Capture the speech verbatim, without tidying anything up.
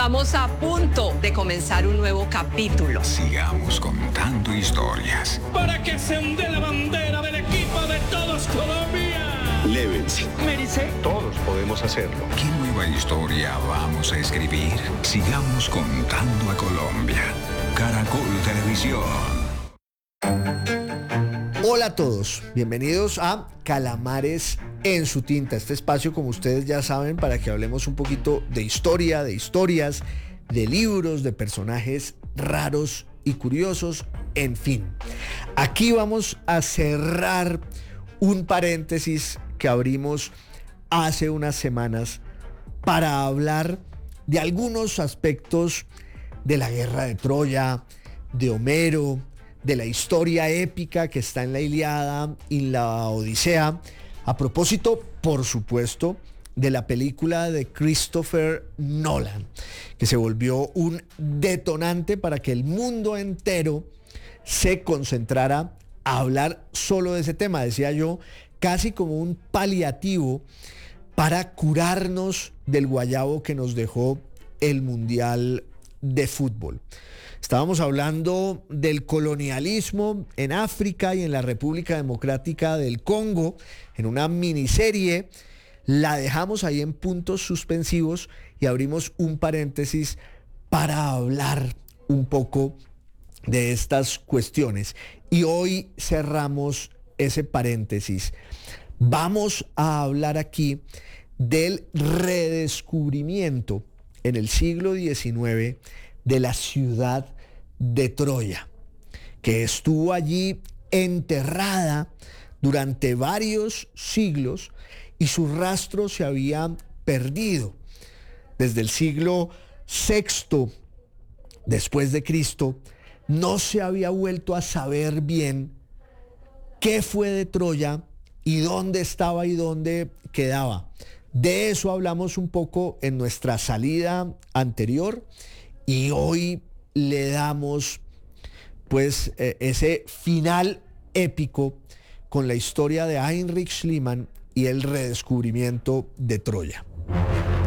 Estamos a punto de comenzar un nuevo capítulo. Sigamos contando historias. Para que se onde la bandera del equipo de todos Colombia. Llévense. Mérice. Todos podemos hacerlo. ¿Qué nueva historia vamos a escribir? Sigamos contando a Colombia. Caracol Televisión. Hola a todos, bienvenidos a Calamares en su tinta, este espacio, como ustedes ya saben, para que hablemos un poquito de historia, de historias, de libros, de personajes raros y curiosos, en fin. Aquí vamos a cerrar un paréntesis que abrimos hace unas semanas para hablar de algunos aspectos de la guerra de Troya, de Homero, de la historia épica que está en la Ilíada y la Odisea, a propósito, por supuesto, de la película de Christopher Nolan, que se volvió un detonante para que el mundo entero se concentrara a hablar solo de ese tema, decía yo, casi como un paliativo para curarnos del guayabo que nos dejó el Mundial de Fútbol. Estábamos hablando del colonialismo en África y en la República Democrática del Congo, en una miniserie. La dejamos ahí en puntos suspensivos y abrimos un paréntesis para hablar un poco de estas cuestiones. Y hoy cerramos ese paréntesis. Vamos a hablar aquí del redescubrimiento en el siglo diecinueve de la ciudad de Troya, que estuvo allí enterrada durante varios siglos y su rastro se había perdido. Desde el siglo sexto después de Cristo no se había vuelto a saber bien qué fue de Troya y dónde estaba y dónde quedaba. De eso hablamos un poco en nuestra salida anterior y hoy le damos pues eh, ese final épico con la historia de Heinrich Schliemann y el redescubrimiento de Troya.